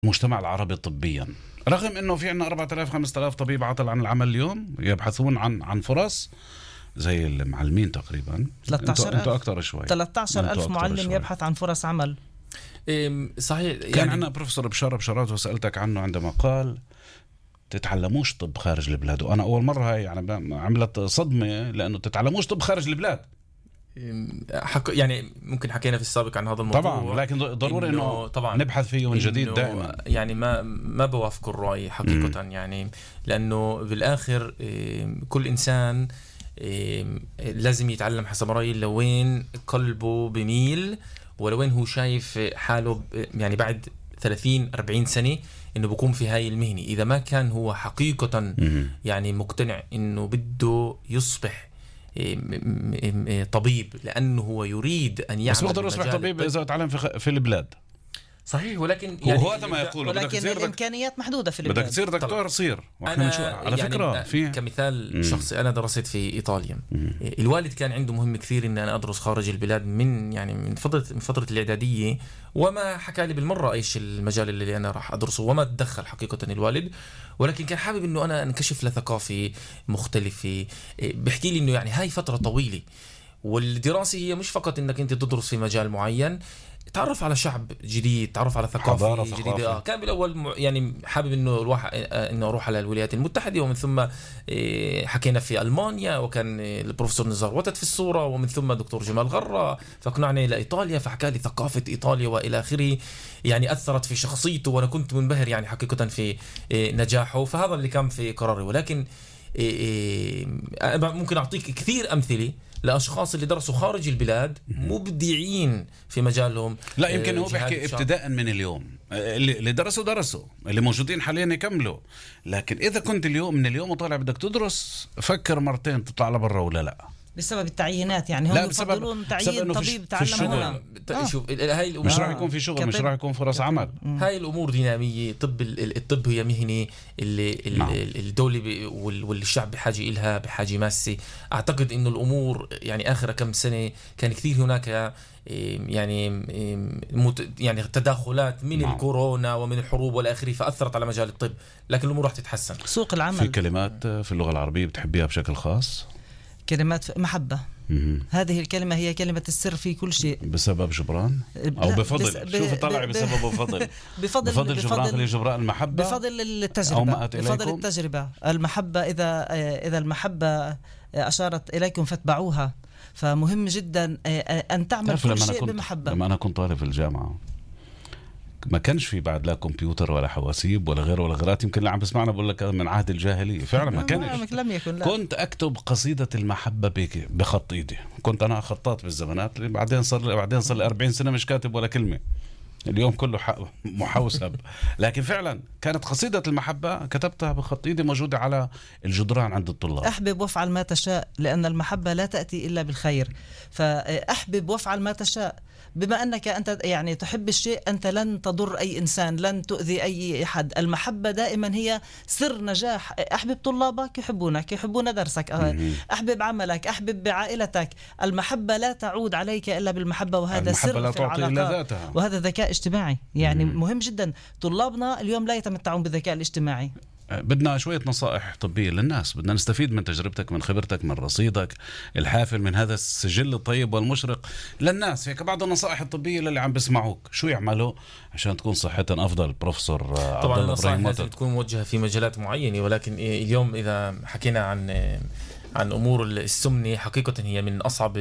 المجتمع العربي طبيا، رغم انه في عندنا 4000 5000 طبيب عاطل عن العمل اليوم يبحثون عن فرص زي المعلمين تقريبا. 13,000 انتوا اكثر شوي، 13,000 معلم يبحث عن فرص عمل. صحيح. كان عندنا بروفيسور بشارات وسألتك عنه عندما قال تتعلموش طب خارج البلاد، وانا اول مره هاي يعني عملت صدمه، لانه تتعلموش طب خارج البلاد. يعني ممكن حكينا في السابق عن هذا الموضوع طبعا، لكن ضروري انه طبعا نبحث فيه من جديد دائما. يعني ما بوافق الرأي حقيقة. يعني لأنه بالآخر كل إنسان لازم يتعلم حسب رأيي لوين قلبه بميل، ولوين هو شايف حاله يعني بعد 30-40 سنة إنه بيكون في هاي المهنة. إذا ما كان هو حقيقة يعني مقتنع إنه بده يصبح طبيب لأنه هو يريد أن يعمل، بس بقدر يصبح طبيب إذا تعلم في البلاد. صحيح، ولكن يعني هو ما يقول، ولكن الإمكانيات محدودة في البلاد. بدك تصير دكتور صير. على فكرة يعني كمثال شخصي، أنا درست في إيطاليا. الوالد كان عنده مهم كثير إن أنا أدرس خارج البلاد من فترة الإعدادية، وما حكى لي بالمرة إيش المجال اللي أنا راح أدرسه، وما تدخل حقيقة الوالد، ولكن كان حابب إنه أنا انكشف لثقافة مختلفة. بحكي لي إنه يعني هاي فترة طويلة، والدراسة هي مش فقط إنك أنت تدرس في مجال معين، تعرف على شعب جديد، تعرف على ثقافة جديدة. كان بالأول يعني حابب إنه إنه أروح على الولايات المتحدة، ومن ثم حكينا في ألمانيا، وكان البروفيسور نزار وتد في الصورة، ومن ثم دكتور جمال غرة، فقنعني إلى إيطاليا، فحكى لي ثقافة إيطاليا وإلى آخره. يعني أثرت في شخصيته، وأنا كنت منبهر يعني حقيقة في نجاحه، فهذا اللي كان في قراري. ولكن ممكن أعطيك كثير أمثلة لأشخاص اللي درسوا خارج البلاد مبدعين في مجالهم. لا يمكن هو بيحكي ابتداء من اليوم، اللي درسوا اللي موجودين حاليا يكملوا. لكن إذا كنت من اليوم وطالع بدك تدرس، فكر مرتين تطلع لبرا ولا لا، بسبب التعيينات. يعني هم يفضلون تعيين طبيب تعلم هنا. شوف هاي مش راح يكون في شغل، مش راح يكون فرص عمل. هاي الأمور دينامية. الطب هي مهنة اللي الدولة والشعب بحاجة إلها بحاجة ماسة. أعتقد إنه الأمور يعني آخر كم سنة كان كثير هناك يعني تداخلات من الكورونا ومن الحروب والآخرين، فأثرت على مجال الطب، لكن الأمور راح تتحسن. سوق العمل. في كلمات في اللغة العربية بتحبيها بشكل خاص؟ كلمات محبة. هذه الكلمة هي كلمة السر في كل شيء. بسبب جبران أو بفضل؟ شوف طلع بسبب وفضل. بفضل جبران جبران المحبة، بفضل التجربة، بفضل التجربة. المحبة إذا المحبة أشارت إليكم فاتبعوها. فمهم جدا أن تعمل كل شيء بمحبة. لما أنا كنت طالب في الجامعة ما كانش في بعد لا كمبيوتر ولا حواسيب ولا غيره ولا غيرات. يمكن اللي عم بسمعنا بقول لك من عهد الجاهلية، فعلا ما كانش. لم يكن. لا. كنت أكتب قصيدة المحبة بخط إيدي. كنت أنا خطاط بالزمانات، بعدين صار لي 40 سنة مش كاتب ولا كلمة. اليوم كله محوسب. لكن فعلا كانت قصيدة المحبة كتبتها بخط إيدي، موجودة على الجدران عند الطلاب. أحبب وافعل ما تشاء، لأن المحبة لا تأتي إلا بالخير. فأحبب وافعل ما تشاء. بما أنك أنت يعني تحب الشيء، أنت لن تضر أي إنسان، لن تؤذي أي أحد. المحبة دائما هي سر نجاح. أحبب طلابك يحبونك، يحبون درسك. أحبب عملك، أحبب عائلتك. المحبة لا تعود عليك إلا بالمحبة، وهذا سر في العلاقات، وهذا ذكاء اجتماعي. يعني مهم جدا. طلابنا اليوم لا يتمتعون بالذكاء الاجتماعي. بدنا شوية نصائح طبية للناس. بدنا نستفيد من تجربتك، من خبرتك، من رصيدك الحافل، من هذا السجل الطيب والمشرق للناس. هيك بعض النصائح الطبية للي عم بسمعوك، شو يعملوا عشان تكون صحتها أفضل؟ بروفيسور طبعا النصائح لازم تكون موجهة في مجالات معينة، ولكن اليوم إذا حكينا عن أمور السمنة، حقيقة هي من أصعب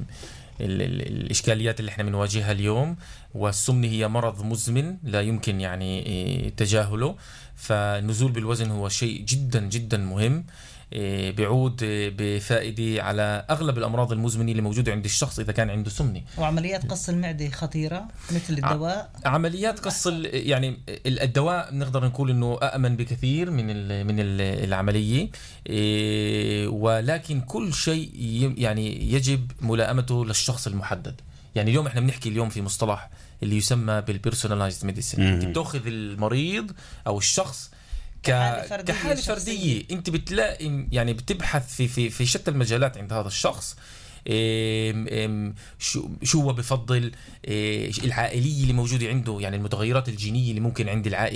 الإشكاليات اللي احنا بنواجهها اليوم. والسمنة هي مرض مزمن لا يمكن يعني تجاهله. فالنزول بالوزن هو شيء جدا جدا مهم، بيعود بفائدة على أغلب الأمراض المزمنة اللي موجودة عند الشخص إذا كان عنده سمنة. وعمليات قص المعدة خطيرة مثل الدواء. عمليات قص يعني الدواء نقدر نقول إنه أأمن بكثير من العملية، ولكن كل شيء يعني يجب ملائمته للشخص المحدد. يعني اليوم احنا بنحكي اليوم في مصطلح اللي يسمى بالبيرسوناليزد ميديسين. انت بتاخذ المريض او الشخص كحالة فردية. انت بتلاقي يعني بتبحث في شتى المجالات عند هذا الشخص، شو هو بفضل، العائلية اللي موجودة عنده، يعني المتغيرات الجينية اللي ممكن عند العائلة